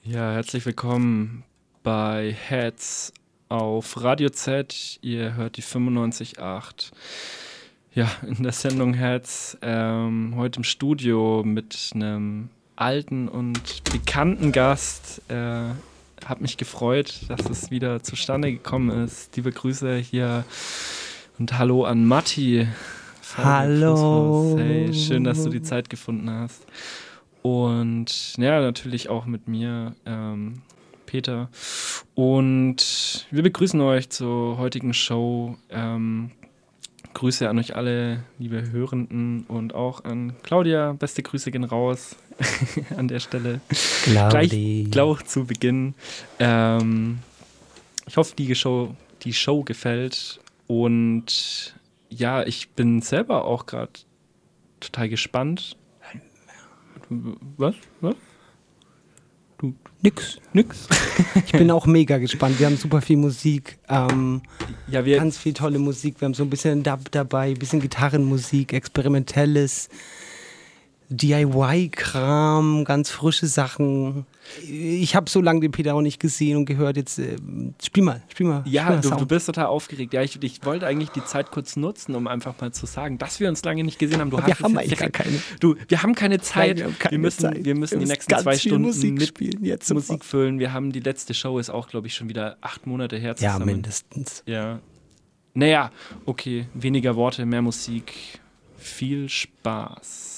Ja, herzlich willkommen bei Heads auf Radio Z. Ihr hört die 95.8. Ja, in der Sendung Heads heute im Studio mit einem alten und bekannten Gast. Hab mich gefreut, dass es wieder zustande gekommen ist. Liebe Grüße hier und hallo an Matti. Hallo. Hey, schön, dass du die Zeit gefunden hast. Und ja, natürlich auch mit mir, Peter. Und wir begrüßen euch zur heutigen Show. Grüße an euch alle, liebe Hörenden, und auch an Claudia. Beste Grüße gehen raus an der Stelle. Claudi. Gleich zu Beginn. Ich hoffe, die Show gefällt. Und ja, ich bin selber auch gerade total gespannt. Was? Nix. Ich bin auch mega gespannt. Wir haben super viel Musik, ganz viel tolle Musik. Wir haben so ein bisschen Dub dabei, ein bisschen Gitarrenmusik, experimentelles DIY-Kram, ganz frische Sachen. Ich habe so lange den Peter auch nicht gesehen und gehört. Jetzt spiel mal. Ja, du bist total aufgeregt. Ja, ich wollte eigentlich die Zeit kurz nutzen, um einfach mal zu sagen, dass wir uns lange nicht gesehen haben. Wir haben eigentlich gar keine. Wir haben keine Zeit. Nein, wir müssen die nächsten 2 Stunden mit Musik füllen. Wir haben die letzte Show, ist auch, glaube ich, schon wieder 8 Monate her zusammen. Ja, mindestens. Ja. Naja, okay. Weniger Worte, mehr Musik. Viel Spaß.